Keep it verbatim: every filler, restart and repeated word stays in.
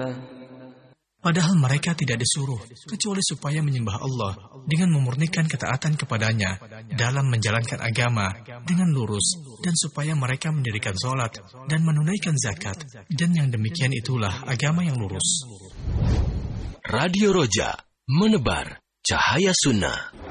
Padahal mereka tidak disuruh, kecuali supaya menyembah Allah dengan memurnikan ketaatan kepadanya dalam menjalankan agama dengan lurus, dan supaya mereka mendirikan sholat dan menunaikan zakat, dan yang demikian itulah agama yang lurus. Radio Roja, menebar cahaya sunnah.